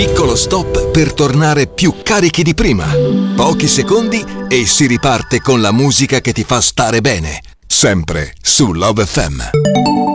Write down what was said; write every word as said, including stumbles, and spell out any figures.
piccolo stop per tornare più carichi di prima. Pochi secondi e si riparte con la musica che ti fa stare bene. Sempre su Love F M.